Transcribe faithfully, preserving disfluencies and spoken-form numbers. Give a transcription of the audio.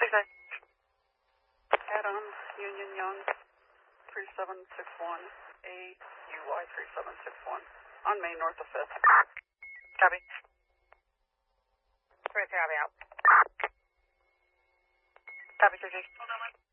Okay. Adam, Union Young, three seven six one, A U Y three seven six one, on Main north of fifth. Copy. Chris, copy out. Copy, three G.